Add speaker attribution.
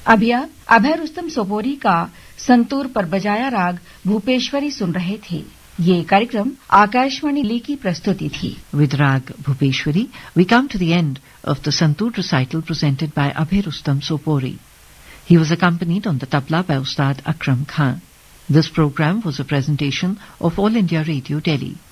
Speaker 1: अभी आप अभय रुस्तम सोपोरी का संतूर पर बजाया राग भूपेश्वरी सुन रहे थे। ये कार्यक्रम आकाशवाणी दिल्ली की प्रस्तुति थी।
Speaker 2: With Rag Bhupeshwari, we come to the end of the Santoor recital presented by Abhay Rustam Sopori. He was accompanied on the tabla by Ustad Akram Khan. This program was a presentation of All India Radio Delhi.